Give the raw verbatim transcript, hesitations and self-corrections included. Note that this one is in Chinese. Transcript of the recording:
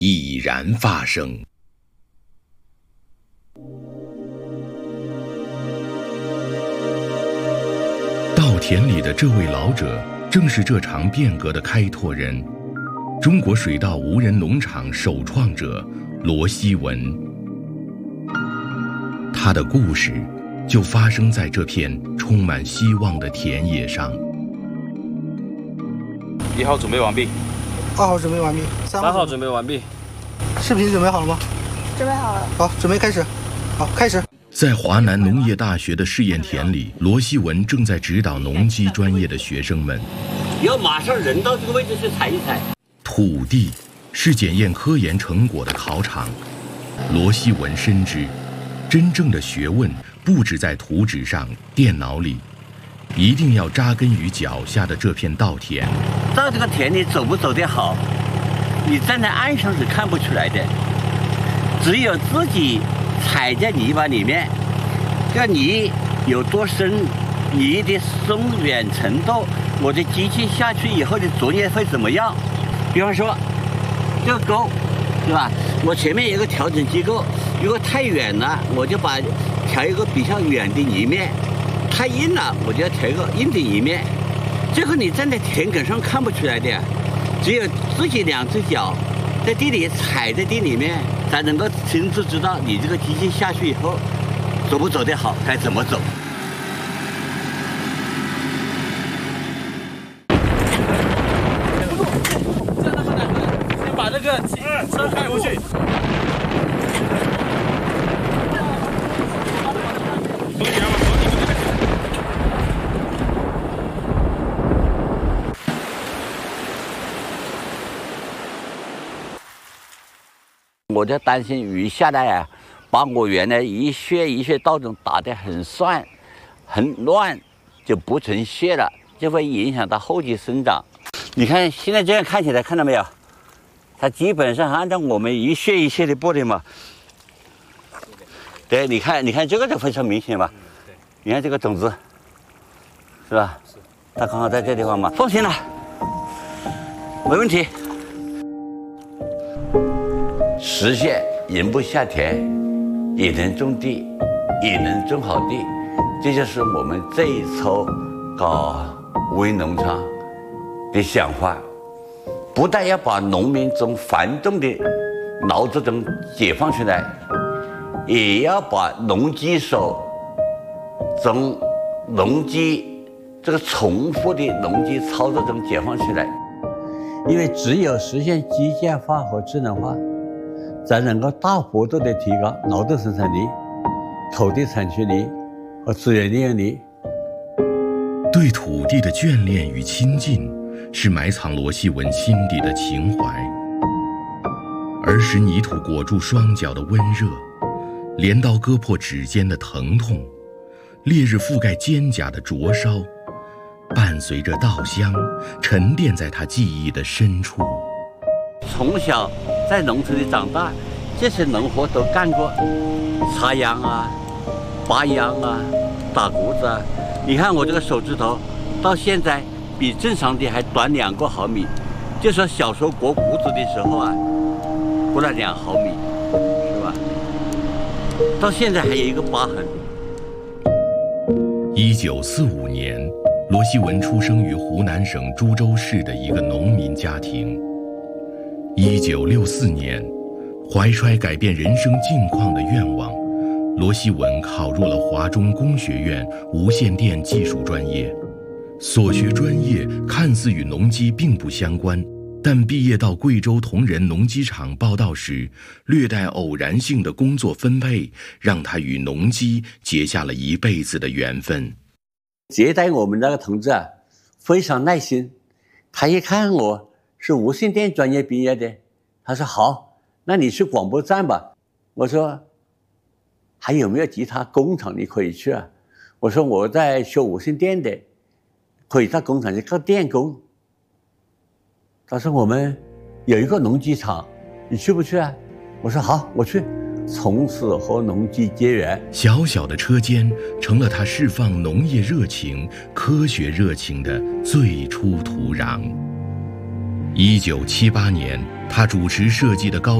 已然发生。稻田里的这位老者，正是这场变革的开拓人，中国水稻无人农场首创者罗希文。他的故事就发生在这片充满希望的田野上。 一号准备完毕， 二号准备完毕， 三号准备完毕。 视频准备好了吗？ 准备好了。 好，准备开始。好，开始。 在华南农业大学的试验田里，罗希文正在指导农机专业的学生们。 要马上人到这个位置去踩一踩。 土地是检验科研成果的考场。罗希文深知，真正的学问不止在图纸上、电脑里，一定要扎根于脚下的这片稻田。 到这个田里走不走得好，你站在岸上是看不出来的，只有自己踩在泥巴里面，这泥有多深，泥的松软程度，我的机器下去以后的作业会怎么样？比方说，这个沟，对吧？我前面有一个调整机构，如果太远了，我就把调一个比较远的泥面；太硬了，我就要调一个硬的泥面。这个你站在田埂上看不出来的，只有自己两只脚在地里踩在地里面，才能够亲自知道你这个机器下去以后走不走得好，该怎么走。 先把这个车开过去。 我就担心雨下来啊，把我原来一穴一穴稻种打得很乱、很乱，就不成穴了，就会影响到后期生长。你看现在这样看起来，看到没有？它基本上按照我们一穴一穴的播的嘛。对，你看，你看这个就非常明显吧？你看这个种子，是吧？它刚好在这地方嘛。放心了，没问题。实现人不下田，也能种地，也能种好地，这就是我们这一次搞无人农场的想法。不但要把农民从繁重的劳作中解放出来，也要把农机手从农机这个重复的农机操作中解放出来。因为只有实现机械化和智能化，才能够大幅度的提高劳动生产力、土地产出率和资源利用率。 对土地的眷恋与亲近，是埋藏罗希文心底的情怀。儿时泥土裹住双脚的温热，镰刀割破指尖的疼痛，烈日覆盖肩胛的灼烧，伴随着稻香，沉淀在他记忆的深处。 从小在农村里长大，这些农活都干过，插秧啊、拔秧啊、打谷子啊。你看我这个手指头，到现在比正常的还短两个毫米。就说小时候割谷子的时候啊，割了两毫米，是吧？到现在还有一个疤痕。 一九四五年，罗希文出生于湖南省株洲市的一个农民家庭。一九六四年，怀揣改变人生境况的愿望，罗希文考入了华中工学院无线电技术专业。所学专业看似与农机并不相关，但毕业到贵州铜仁农机厂报道时，略带偶然性的工作分配，让他与农机结下了一辈子的缘分。 接待我们那个同志啊，非常耐心。他一看我是无线电专业毕业的，他说好，那你去广播站吧。我说还有没有其他工厂你可以去啊？我说我在学无线电的，可以到工厂去干电工。他说我们有一个农机厂，你去不去啊？我说好，我去。从此和农机结缘。 小小的车间成了他释放农业热情、科学热情的最初土壤。 一九七八年，他主持设计的高